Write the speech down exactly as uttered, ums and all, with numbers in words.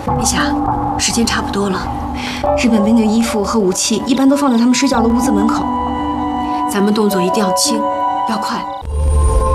陛下，时间差不多了。日本兵的衣服和武器一般都放在他们睡觉的屋子门口，咱们动作一定要轻，要快。